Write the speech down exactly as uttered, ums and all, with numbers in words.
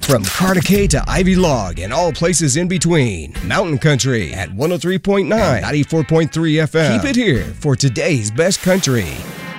From Carter K to Ivy Log and all places in between. Mountain Country at one oh three point nine, ninety-four point three F M. Keep it here for today's best country.